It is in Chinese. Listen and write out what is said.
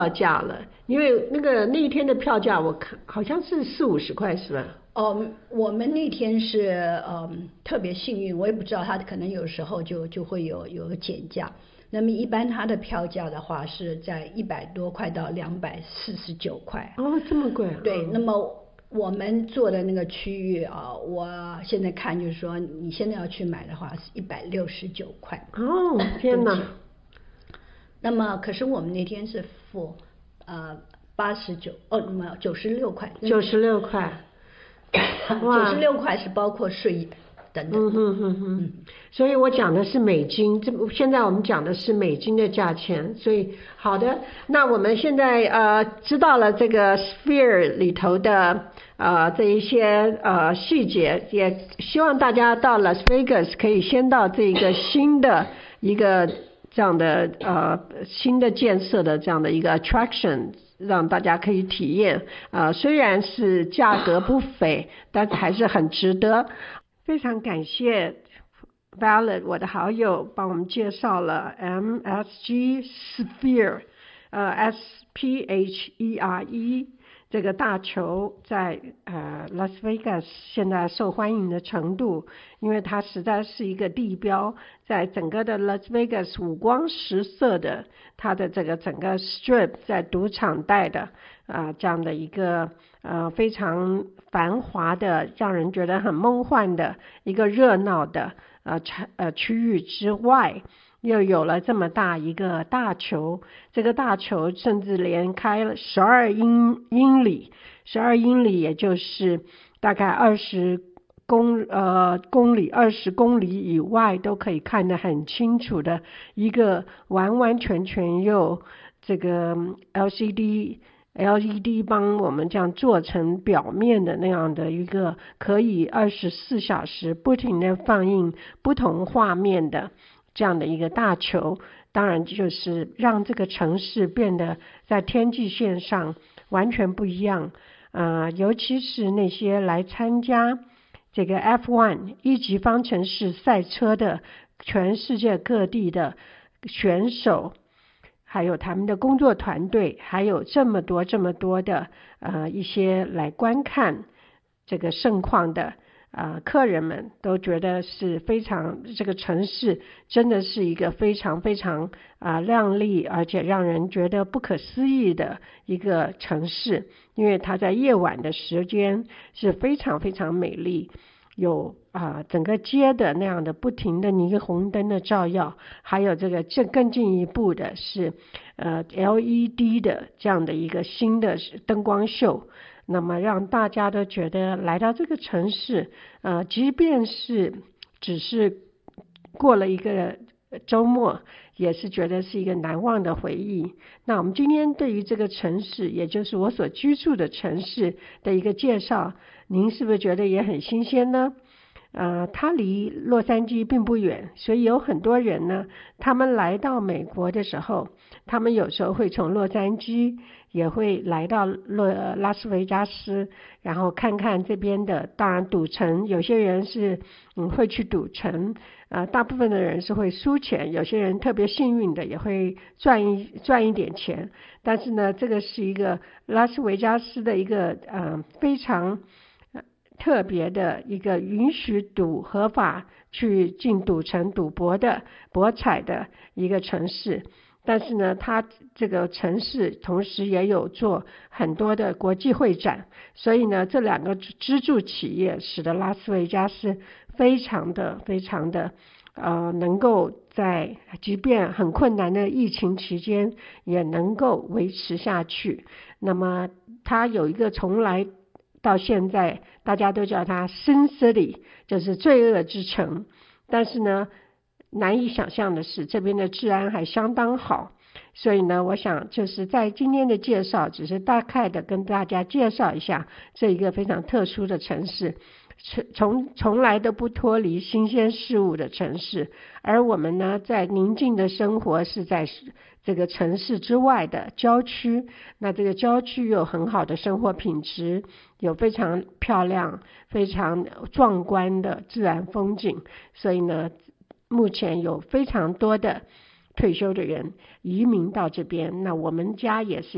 票价了，因为那一天的票价我看好像是40-50块，是吧？ 我们那天是特别幸运，我也不知道他可能有时候就会有减价。那么一般它的票价的话是在100多块到249块。 哦，这么贵啊？ 对，那么我们做的那个区域啊，我现在看就是说，你现在要去买的话是169块。 哦，天哪！ 那么可是我们那天是付89没有96块。 96块。 哇，96块是包括税等等。 所以我讲的是美金，现在我们讲的是美金的价钱。所以好的，那我们现在知道了这个 Sphere 里头的这一些细节，也希望大家到 Las Vegas 可以先到这个新的一个这样的新的建设的这样的一个 attraction，让大家可以体验。虽然是价格不菲，但是还是很值得。非常感谢 Violet 我的好友帮我们介绍了 MSG Sphere SPHERE 这个大球在Las Vegas 现在受欢迎的程度，因为它实在是一个地标，在整个的 Las Vegas 五光十色的它的这个整个 strip 在赌场带的这样的一个非常繁华的让人觉得很梦幻的一个热闹的区域之外，又有了这么大一个大球，这个大球甚至连开了12英里，12英里也就是大概20公里以外都可以看得很清楚的一个完完全全有这个 LED 帮我们这样做成表面的那样的一个可以24小时不停的放映不同画面的这样的一个大球，当然就是让这个城市变得在天际线上完全不一样。尤其是那些来参加这个 F1 一级方程式赛车的全世界各地的选手，还有他们的工作团队，还有这么多的一些来观看这个盛况的客人们，都觉得是非常，这个城市真的是一个非常非常亮丽而且让人觉得不可思议的一个城市，因为它在夜晚的时间是非常非常美丽，有整个街的那样的不停的霓虹灯的照耀，还有这个更进一步的是LED 的这样的一个新的灯光秀，那么让大家都觉得来到这个城市即便是只是过了一个周末，也是觉得是一个难忘的回忆。那我们今天对于这个城市，也就是我所居住的城市的一个介绍，您是不是觉得也很新鲜呢？它离洛杉矶并不远，所以有很多人呢，他们来到美国的时候，他们有时候会从洛杉矶也会来到拉斯维加斯，然后看看这边的，当然赌城，有些人是会去赌城，大部分的人是会输钱，有些人特别幸运的也会赚一点钱，但是呢，这个是一个拉斯维加斯的一个非常特别的一个允许合法去进赌城赌博的博彩的一个城市，但是呢，它这个城市同时也有做很多的国际会展，所以呢，这两个支柱企业使得拉斯维加斯非常的能够在即便很困难的疫情期间也能够维持下去。那么它有一个从来到现在大家都叫它 Sin City， 就是罪恶之城，但是呢，难以想象的是这边的治安还相当好，所以呢，我想就是在今天的介绍只是大概的跟大家介绍一下这一个非常特殊的城市，从来都不脱离新鲜事物的城市，而我们呢，在宁静的生活是在这个城市之外的郊区，那这个郊区有很好的生活品质，有非常漂亮非常壮观的自然风景，所以呢，目前有非常多的退休的人移民到这边，那我们家也是